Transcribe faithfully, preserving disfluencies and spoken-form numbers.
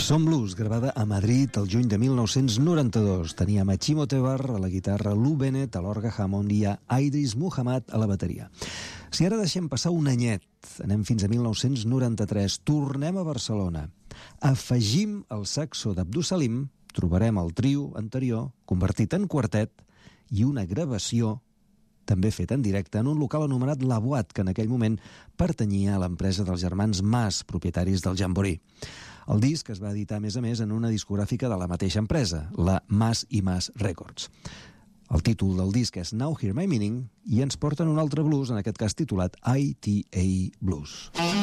Som Blues, gravada a Madrid el juny de mil nou-cents noranta-dos. Teníem a Chimo Tebar a la guitarra, Lou Bennett a l'orgue Hammond i a Idris Muhammad a la bateria. Si ara deixem passar un anyet, anem fins a mil nou-cents noranta-tres, tornem a Barcelona. Afegim el saxo d'Abdus Salim, trobarem el trio anterior, convertit en quartet, i una gravació també feta en directe en un local anomenat La Boîte, que en aquell moment pertanyia a l'empresa dels germans Mas, propietaris del Jamboree. El disc es va editar, a més a més, en una discogràfica de la mateixa empresa, la Mas i Mas Records. El títol del disc és Now Hear My Meaning i ens porten un altre blues, en aquest cas titulat I T A Blues.